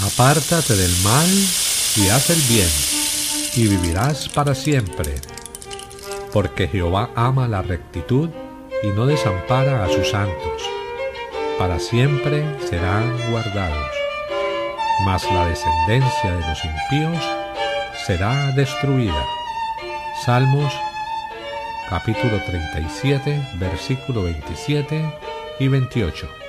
Apártate del mal y haz el bien, y vivirás para siempre, porque Jehová ama la rectitud y no desampara a sus santos. Para siempre serán guardados, mas la descendencia de los impíos será destruida. Salmos capítulo 37, versículo 27 y 28.